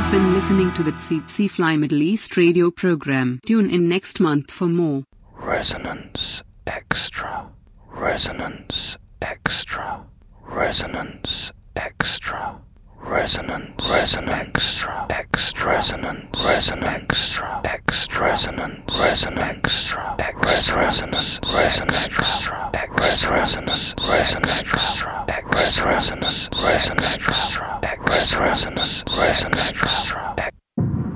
You've been listening to the Tsetse Fly Middle East radio program. Tune in next month for more. Resonance Extra. Resonance Extra. Resonance Extra. Resonance, resonance, extra, resonance, resonance, extra, resonance, resonance, extra, resonance, resonance, extra, resonance, resonance, extra, resonance, resonance, extra, resonance, resonance,